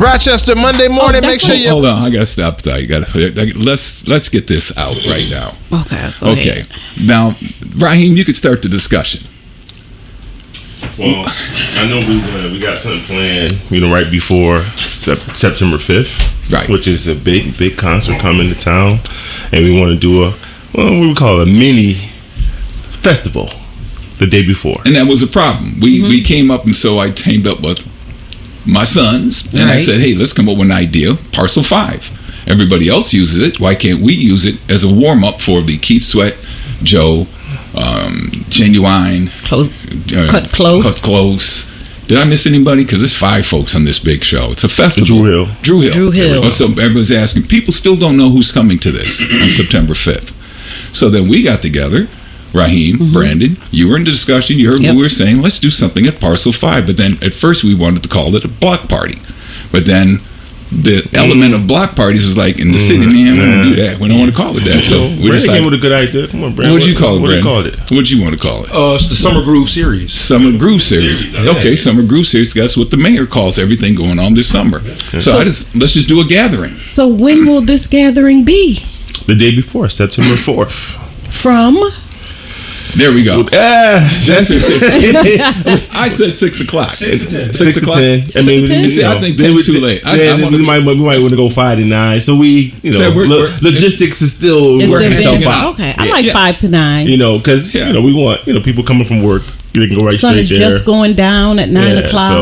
Rochester, Monday morning. Make sure you. Hold on, I gotta stop that. Let's get this out right now. Okay. Now, Raheem, you could start the discussion. Well, I know we got something planned, right before September 5th, right? Which is a big concert coming to town, and we want to do what we call a mini festival the day before. And that was a problem. We came up, and so I teamed up with my sons, and I said, hey, let's come up with an idea, Parcel 5. Everybody else uses it. Why can't we use it as a warm-up for the Keith Sweat, Joe, Genuine, Cut Close. Did I miss anybody? Because there's 5 folks on this big show. It's a festival. Drew Hill. So everyone's asking. People still don't know who's coming to this on September 5th. So then we got together. Raheem, Brandon, you were in the discussion. You heard what we were saying. Let's do something at Parcel 5. But then at first we wanted to call it a block party. But then the element of block parties was like in the city, man, we don't do that. We don't want to call it that. So we Brandon came with a good idea. Come on, Brandon. What did you call it, Brandon? What did you call it? What did you want to call it? It's the Summer Groove Series. Summer Groove Series. Okay, Summer Groove Series. That's what the mayor calls everything going on this summer. So let's just do a gathering. So when will this gathering be? The day before, September 4th. From? There we go. I said 6 o'clock. 6 to 10. I mean, I think 10's too late. We might want to go 5 to 9. So logistics is still working itself out. Okay, I like 5 to 9. Because we want people coming from work. They can go right Sun straight is there. just going down at 9 o'clock.